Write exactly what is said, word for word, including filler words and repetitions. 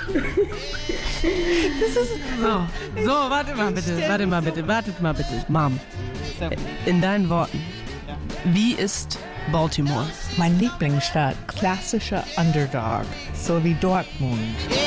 Das ist so. So, warte mal bitte, warte mal bitte, wartet mal bitte. Mom, in deinen Worten, wie ist Baltimore? Mein Lieblingsstadt, klassischer Underdog, so wie Dortmund.